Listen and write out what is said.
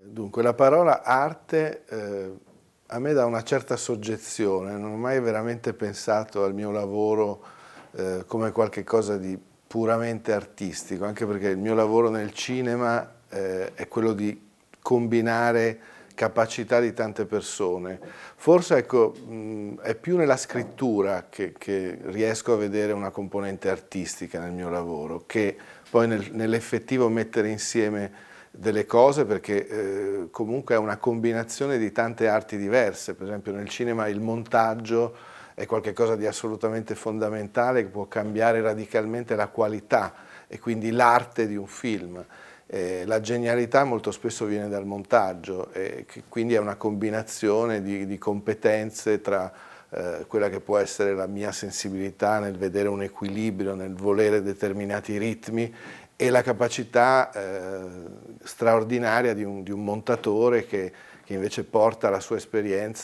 Dunque, la parola arte a me dà una certa soggezione, non ho mai veramente pensato al mio lavoro come qualche cosa di puramente artistico, anche perché il mio lavoro nel cinema è quello di combinare capacità di tante persone. Forse ecco, è più nella scrittura che riesco a vedere una componente artistica nel mio lavoro, che poi nell'effettivo mettere insieme delle cose, perché comunque è una combinazione di tante arti diverse. Per esempio nel cinema il montaggio è qualcosa di assolutamente fondamentale che può cambiare radicalmente la qualità e quindi l'arte di un film. La genialità molto spesso viene dal montaggio e quindi è una combinazione di competenze tra quella che può essere la mia sensibilità nel vedere un equilibrio, nel volere determinati ritmi e la capacità straordinaria di un montatore che invece porta la sua esperienza